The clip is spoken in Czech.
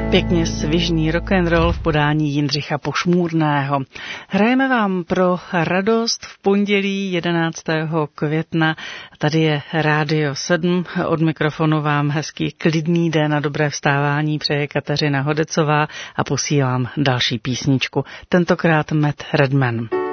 Pěkně svižný rock'n'roll v podání Jindřicha Pošmůrného. Hrajeme vám pro radost v pondělí 11. května. Tady je Rádio 7. Od mikrofonu vám hezký klidný den a dobré vstávání přeje Kateřina Hodecová a posílám další písničku. Tentokrát Matt Redman.